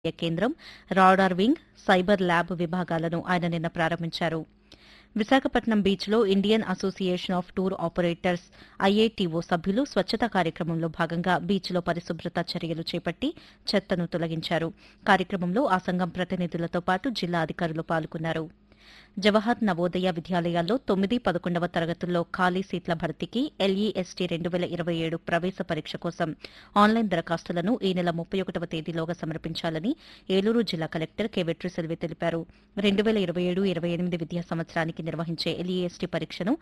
కేంద్రం, radar wing, cyber lab విభాగాలను ఆయన నిన్న ప్రారంభించారు. విశాఖపట్నం బీచ్లో Indian association of tour operators IATO సభ్యులు స్వచ్ఛతా కార్యక్రమంలో భాగంగా బీచ్లో పరిశుభ్రత చర్యలు చేపట్టి చెత్తను తొలగించారు. కార్యక్రమంలో ఆ సంఘం ప్రతినిధులతో పాటు జిల్లా అధికారులు పాల్గొన్నారు. జవహర్ నవోదయ విద్యాలయాల్లో 9, 11వ తరగతుల్లో ఖాళీ సీట్ల భర్తీకి ఎల్ఈఎస్టీ 2027 ప్రవేశ పరీక్ష కోసం ఆన్లైన్ దరఖాస్తులను ఈ నెల 31వ తేదీలోగా సమర్పించాలని ఏలూరు జిల్లా కలెక్టర్ కె వెట్రిసెల్వి తెలిపారు. 2027-28 విద్యా సంవత్సరానికి నిర్వహించే ఎల్ఈఎస్టీ పరీక్షను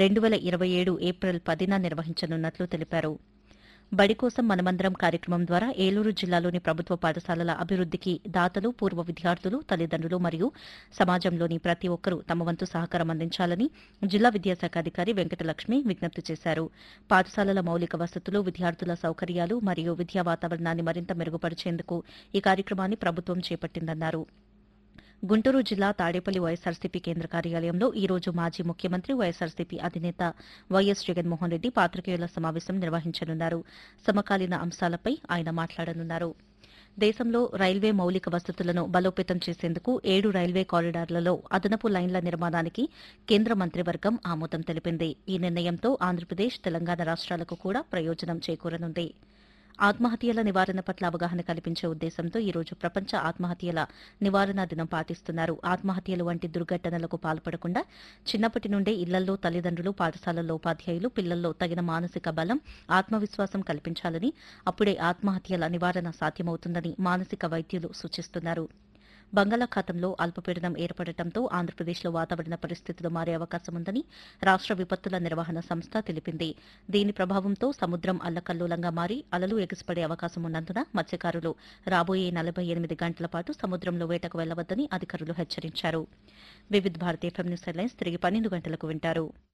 2027 ఏప్రిల్ 10న నిర్వహించనున్నట్లు తెలిపారు. బడి కోసం మనమందరం కార్యక్రమం ద్వారా ఏలూరు జిల్లాలోని ప్రభుత్వ పాఠశాలల అభివృద్దికి దాతలు, పూర్వ విద్యార్థులు, తల్లిదండ్రులు మరియు సమాజంలోని ప్రతి ఒక్కరూ తమ వంతు సహకారం అందించాలని జిల్లా విద్యాశాఖ అధికారి వెంకటలక్ష్మి విజ్ఞప్తి చేశారు. పాఠశాలల మౌలిక వసతులు, విద్యార్థుల సౌకర్యాలు మరియు విద్యా వాతావరణాన్ని మరింత మెరుగుపరిచేందుకు ఈ కార్యక్రమాన్ని ప్రభుత్వం చేపట్టిందన్నారు. గుంటూరు జిల్లా తాడేపల్లి వైఎస్సార్సీపీ కేంద్ర కార్యాలయంలో ఈ రోజు మాజీ ముఖ్యమంత్రి వైఎస్సార్సీపీ అధినేత వైఎస్ జగన్మోహన్ రెడ్డి పాత్రికేయుల సమావేశం నిర్వహించనున్నారు. సమకాలీన అంశాలపై ఆయన మాట్లాడనున్నారు. దేశంలో రైల్వే మౌలిక వసతులను బలోపేతం చేసేందుకు 7 రైల్వే కారిడార్లలో అదనపు లైన్ల నిర్మాణానికి కేంద్ర మంత్రివర్గం ఆమోదం తెలిపింది. ఈ నిర్ణయంతో ఆంధ్రప్రదేశ్, తెలంగాణ రాష్ట్రాలకు కూడా ప్రయోజనం చేకూరనుంది. ఆత్మహత్యల నివారణ పట్ల అవగాహన కల్పించే ఉద్దేశంతో ఈ రోజు ప్రపంచ ఆత్మహత్యల నివారణ దినం పాటిస్తున్నారు. ఆత్మహత్యలు వంటి దుర్ఘటనలకు పాల్పడకుండా చిన్నప్పటి నుండే ఇళ్లలో తల్లిదండ్రులు, పాఠశాలల్లో ఉపాధ్యాయులు పిల్లల్లో తగిన మానసిక బలం, ఆత్మవిశ్వాసం కల్పించాలని, అప్పుడే ఆత్మహత్యల నివారణ సాధ్యమవుతుందని మానసిక వైద్యులు సూచిస్తున్నారు. బంగాళాఖాతంలో అల్పపీడనం ఏర్పడటంతో ఆంధ్రప్రదేశ్లో వాతావరణ పరిస్థితులు మారే అవకాశం ఉందని రాష్ట్ర విపత్తుల నిర్వహణ సంస్థ తెలిపింది. దీని ప్రభావంతో సముద్రం అల్లకల్లోలంగా మారి అలలు ఎగసిపడే అవకాశం ఉన్నందున మత్స్యకారులు రాబోయే 48 గంటల పాటు సముద్రంలో వేటకు వెళ్లవద్దని అధికారులు హెచ్చరించారు. వివిధ భారతీయ ఎఫ్ఎం న్యూస్ హెడ్లైన్స్ తిరిగి 12 గంటలకు వింటారు.